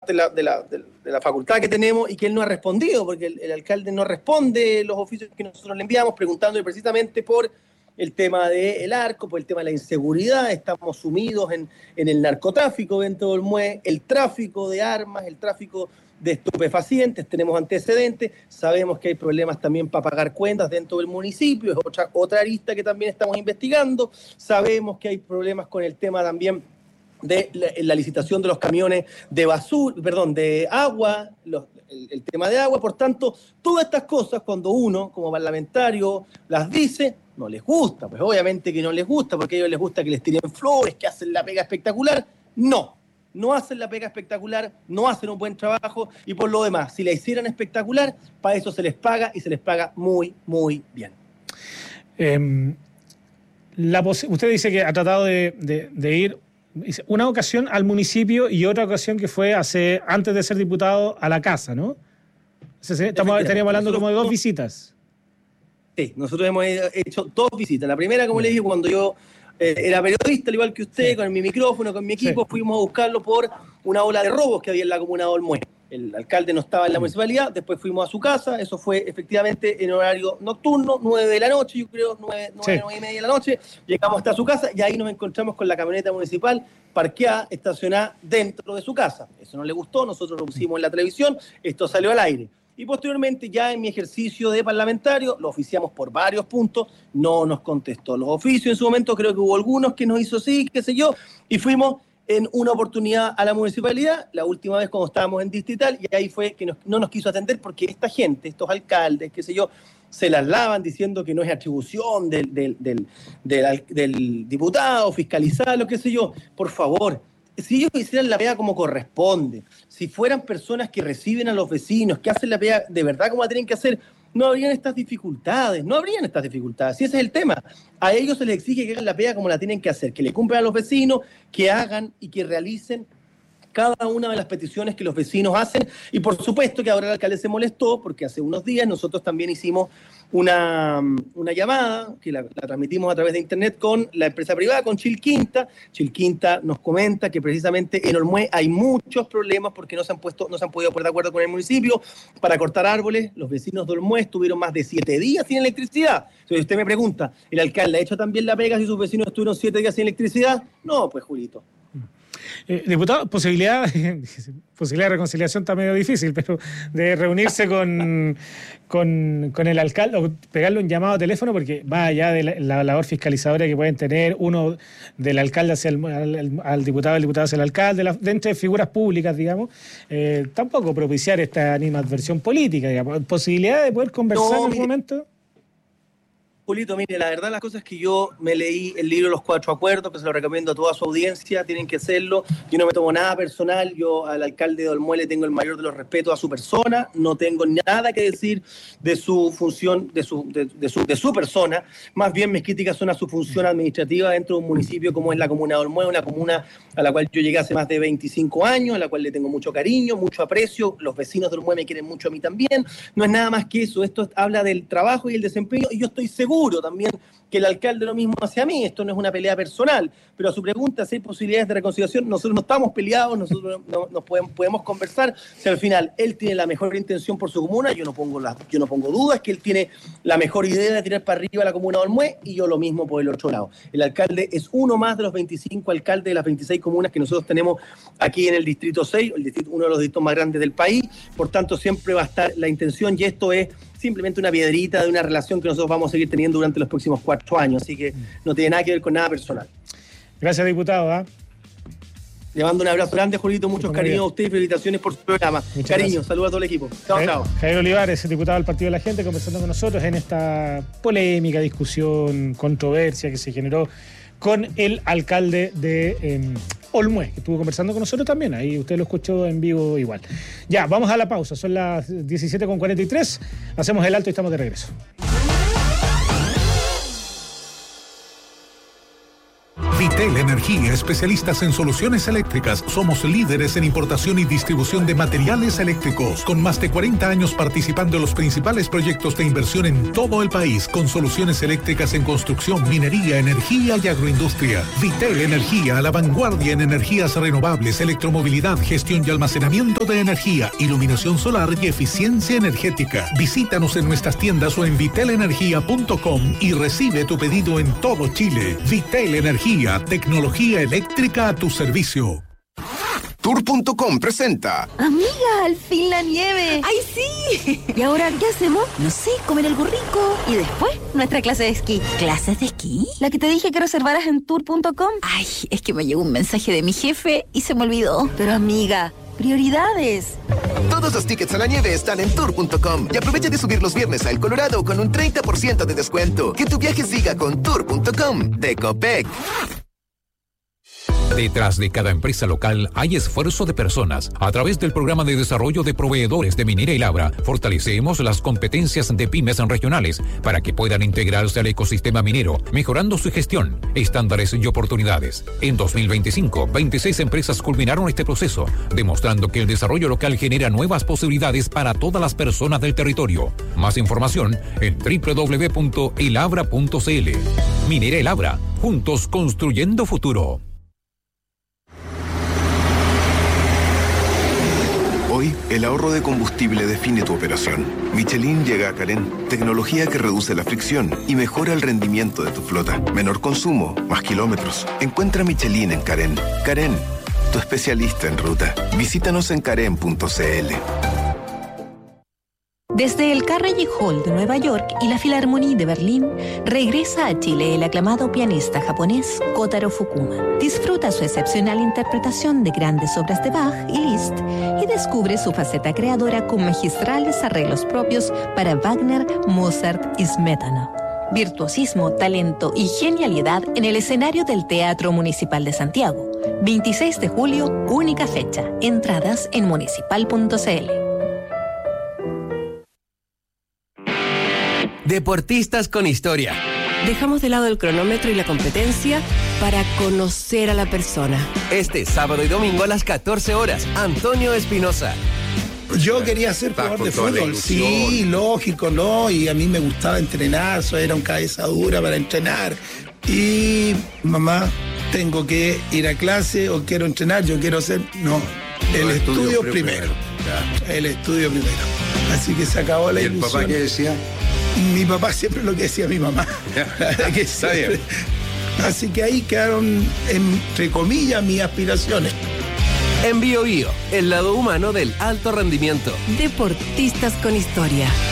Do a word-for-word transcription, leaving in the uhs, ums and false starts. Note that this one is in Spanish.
parte de la, de, la, de la facultad que tenemos y que él no ha respondido, porque el, el alcalde no responde los oficios que nosotros le enviamos preguntándole precisamente por el tema del arco, por el tema de la inseguridad. Estamos sumidos en, en el narcotráfico dentro del M U E, el tráfico de armas, el tráfico de estupefacientes, tenemos antecedentes, sabemos que hay problemas también para pagar cuentas dentro del municipio, es otra, otra arista que también estamos investigando, sabemos que hay problemas con el tema también de la, la licitación de los camiones de basura, perdón, de agua, los, el, el tema de agua. Por tanto, todas estas cosas, cuando uno, como parlamentario, las dice, no les gusta. Pues obviamente que no les gusta, porque a ellos les gusta que les tiren flores, que hacen la pega espectacular. No, no hacen la pega espectacular, no hacen un buen trabajo, y por lo demás, si la hicieran espectacular, para eso se les paga, y se les paga muy, muy bien. Eh, la usted dice que ha tratado de, de, de ir una ocasión al municipio y otra ocasión que fue hace antes de ser diputado a la casa, ¿no? Estamos, estaríamos hablando como de dos visitas. Sí, nosotros hemos hecho dos visitas. La primera, como le dije, cuando yo eh, era periodista, al igual que usted, sí, con mi micrófono, con mi equipo, sí, fuimos a buscarlo por una ola de robos que había en la comuna de Olmué. El alcalde no estaba en la municipalidad, después fuimos a su casa, eso fue efectivamente en horario nocturno, nueve de la noche, yo creo, nueve, nueve, sí, nueve y media de la noche, llegamos hasta su casa y ahí nos encontramos con la camioneta municipal parqueada, estacionada dentro de su casa. Eso no le gustó, nosotros lo pusimos en la televisión, esto salió al aire. Y posteriormente, ya en mi ejercicio de parlamentario, lo oficiamos por varios puntos, no nos contestó los oficios en su momento, creo que hubo algunos que nos hizo sí, qué sé yo, y fuimos en una oportunidad a la municipalidad, la última vez cuando estábamos en Distrital, y ahí fue que nos, no nos quiso atender porque esta gente, estos alcaldes, qué sé yo, se las lavan diciendo que no es atribución del, del, del, del, del diputado, fiscalizar, lo que sé yo. Por favor, si ellos hicieran la pega como corresponde, si fueran personas que reciben a los vecinos, que hacen la pega de verdad como la tienen que hacer, no habrían estas dificultades, no habrían estas dificultades, si ese es el tema. A ellos se les exige que hagan la pega como la tienen que hacer, que le cumplan a los vecinos, que hagan y que realicen cada una de las peticiones que los vecinos hacen. Y por supuesto que ahora el alcalde se molestó porque hace unos días nosotros también hicimos una, una llamada que la, la transmitimos a través de internet con la empresa privada, con Chilquinta. Chilquinta nos comenta que precisamente en Olmué hay muchos problemas porque no se han puesto, no se han podido poner de acuerdo con el municipio para cortar árboles. Los vecinos de Olmué estuvieron más de siete días sin electricidad. Entonces usted me pregunta, ¿el alcalde ha hecho también la pega si sus vecinos estuvieron siete días sin electricidad? No, pues Julito. Eh, diputado, posibilidad, posibilidad de reconciliación está medio difícil, pero de reunirse con, con, con el alcalde o pegarle un llamado a teléfono, porque va allá de la, la labor fiscalizadora que pueden tener uno del alcalde hacia el al, al diputado, el diputado hacia el alcalde, la, dentro de figuras públicas, digamos, eh, tampoco propiciar esta animadversión política, digamos. ¿Posibilidad de poder conversar no, en algún mire. momento? Julito, mire, la verdad las cosas es que yo me leí el libro Los Cuatro Acuerdos, que se lo recomiendo a toda su audiencia, tienen que hacerlo. Yo no me tomo nada personal, yo al alcalde de Olmué le tengo el mayor de los respetos a su persona, no tengo nada que decir de su función, de su, de, de su, de su persona, más bien mis críticas son a su función administrativa dentro de un municipio como es la comuna de Olmué, una comuna a la cual yo llegué hace más de veinticinco años, a la cual le tengo mucho cariño, mucho aprecio, los vecinos de Olmué me quieren mucho a mí también, no es nada más que eso, esto habla del trabajo y el desempeño, y yo estoy seguro también que el alcalde lo mismo hace a mí, esto no es una pelea personal, pero a su pregunta si hay posibilidades de reconciliación, nosotros no estamos peleados, nosotros no, no podemos, podemos conversar, si al final él tiene la mejor intención por su comuna, yo no pongo la, yo no pongo dudas que él tiene la mejor idea de tirar para arriba la comuna de Olmué, y yo lo mismo por el otro lado. El alcalde es uno más de los veinticinco alcaldes de las veintiséis comunas que nosotros tenemos aquí en el distrito seis, el distrito, uno de los distritos más grandes del país, por tanto siempre va a estar la intención, y esto es simplemente una piedrita de una relación que nosotros vamos a seguir teniendo durante los próximos cuatro años, así que no tiene nada que ver con nada personal. Gracias, diputado. ¿eh? Le mando un abrazo grande, Julito, muchos cariños a usted y felicitaciones por su programa. Muchas Cariño, saludos a todo el equipo. Chao, Javier, chao. Javier Olivares, diputado del Partido de la Gente, conversando con nosotros en esta polémica, discusión, controversia que se generó con el alcalde de eh, Olmué, que estuvo conversando con nosotros también. Ahí usted lo escuchó en vivo igual. Ya, vamos a la pausa. Son las diecisiete con cuarenta y tres. Hacemos el alto y estamos de regreso. Vita Vitel Energía, especialistas en soluciones eléctricas. Somos líderes en importación y distribución de materiales eléctricos, con más de cuarenta años participando en los principales proyectos de inversión en todo el país, con soluciones eléctricas en construcción, minería, energía y agroindustria. Vitel Energía, a la vanguardia en energías renovables, electromovilidad, gestión y almacenamiento de energía, iluminación solar y eficiencia energética. Visítanos en nuestras tiendas o en vitel energía punto com y recibe tu pedido en todo Chile. Vitel Energía, tecnología eléctrica a tu servicio. Tour punto com presenta. Amiga, al fin la nieve. ¡Ay, sí! ¿Y ahora qué hacemos? No sé, comer algo rico. Y después, nuestra clase de esquí. ¿Clases de esquí? La que te dije que reservaras en tour punto com. Ay, es que me llegó un mensaje de mi jefe y se me olvidó. Pero amiga, prioridades. Todos los tickets a la nieve están en tour punto com y aprovecha de subir los viernes a El Colorado con un treinta por ciento de descuento. Que tu viaje siga con tour punto com de Copec. Detrás de cada empresa local hay esfuerzo de personas. A través del programa de desarrollo de proveedores de Minera y Labra, fortalecemos las competencias de pymes regionales para que puedan integrarse al ecosistema minero, mejorando su gestión, estándares y oportunidades. En dos mil veinticinco, veintiséis empresas culminaron este proceso, demostrando que el desarrollo local genera nuevas posibilidades para todas las personas del territorio. Más información en doble u doble u doble u punto elabra punto c l. Minera y Labra, juntos construyendo futuro. Hoy, el ahorro de combustible define tu operación. Michelin llega a Carén, tecnología que reduce la fricción y mejora el rendimiento de tu flota. Menor consumo, más kilómetros. Encuentra Michelin en Carén. Carén, tu especialista en ruta. Visítanos en carén punto c l. Desde el Carnegie Hall de Nueva York y la Philharmonie de Berlín, regresa a Chile el aclamado pianista japonés Kotaro Fukuma. Disfruta su excepcional interpretación de grandes obras de Bach y Liszt y descubre su faceta creadora con magistrales arreglos propios para Wagner, Mozart y Smetana. Virtuosismo, talento y genialidad en el escenario del Teatro Municipal de Santiago. veintiséis de julio, única fecha. Entradas en municipal punto c l. Deportistas con historia. Dejamos de lado el cronómetro y la competencia para conocer a la persona. Este sábado y domingo a las catorce horas, Antonio Espinosa. Yo quería ser jugador de fútbol, sí, lógico, ¿no? Y a mí me gustaba entrenar, eso era un cabeza dura para entrenar. Y mamá, tengo que ir a clase o quiero entrenar, yo quiero ser... No, el no, estudio, estudio primero. primero. El estudio primero. Así que se acabó la ¿Y ilusión. el papá qué decía? Mi papá siempre lo que decía mi mamá. La verdad que Está siempre. bien. Así que ahí quedaron, entre comillas, mis aspiraciones. En Bio Bio, el lado humano del alto rendimiento. Deportistas con historia.